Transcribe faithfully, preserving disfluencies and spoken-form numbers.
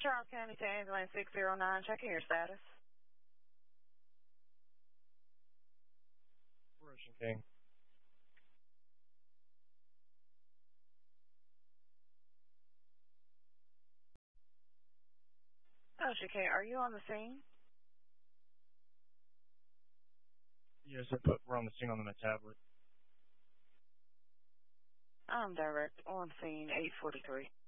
Charles County to ambulance six zero nine, checking your status. Ocean King. Ocean King, are you on the scene? Yes, sir, but we're on the scene on the tablet. I'm direct on scene eight forty-three.